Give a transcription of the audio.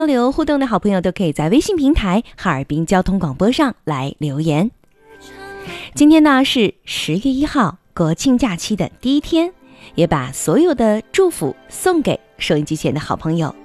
交流互动的好朋友都可以在微信平台哈尔滨交通广播上来留言。今天呢是10月1号国庆假期的第一天，也把所有的祝福送给收音机前的好朋友。